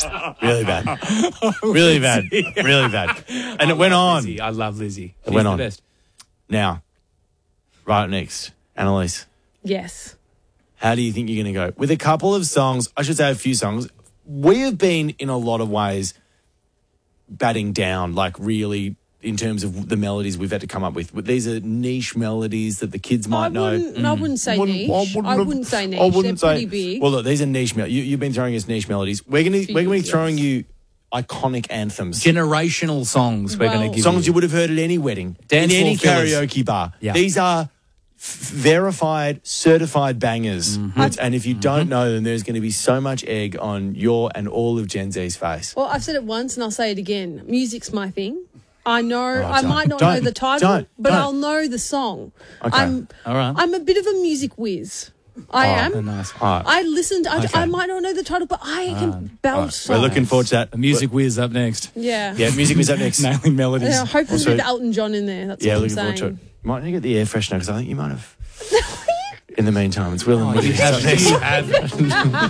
Really bad. Really bad. Really bad. And it went on. Lizzie. I love Lizzie. It went on. The best. Now, right next, Annalise, Yes. how do you think you're going to go? With a couple of songs, I should say a few songs, we have been in a lot of ways batting down, like really in terms of the melodies we've had to come up with. But these are niche melodies that the kids might know. I wouldn't say niche. I wouldn't say niche. They're pretty big. Well, look, these are niche melodies. You've been throwing us niche melodies. We're going to be throwing you iconic anthems. Generational songs we're going to give songs you would have heard at any wedding, Dance in any floor fillers. karaoke bar. Yeah. These are verified, certified bangers. And if you don't know them, there's going to be so much egg on your and all of Gen Z's face. Well, I've said it once and I'll say it again. Music's my thing. I know I don't. might not know the title, but don't. I'll know the song. Okay. All right. I'm a bit of a music whiz. I am. Nice. All right. I listened. Okay. I might not know the title, but I can belt songs. We're looking forward to that. The music whiz up next. Yeah. Yeah, music was up next. Nailing melodies. Yeah, hopefully Also- with Elton John in there. That's Yeah, what I'm looking forward saying. to it. You might need to get the air freshener because I think you might have. In the meantime, it's Will and Woody. You have.